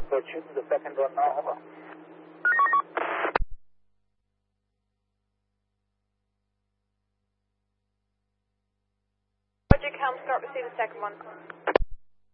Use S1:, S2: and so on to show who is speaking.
S1: start shooting the second one now. Over.
S2: Roger, Helm, start, receive the second one.